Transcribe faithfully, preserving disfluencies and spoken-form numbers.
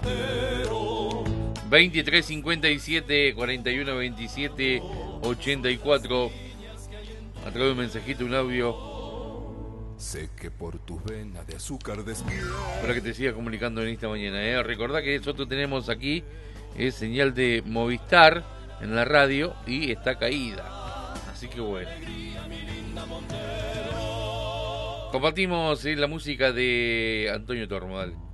veintitrés cincuenta y siete, cuarenta y uno veintisiete, ochenta y cuatro. A través de un mensajito, un audio. Sé que por tus venas de azúcar despierta. Para que te sigas comunicando en esta mañana, ¿eh? Recordá que nosotros tenemos aquí es señal de Movistar en la radio y está caída. Así que bueno. Compartimos eh, la música de Antonio Tormodal.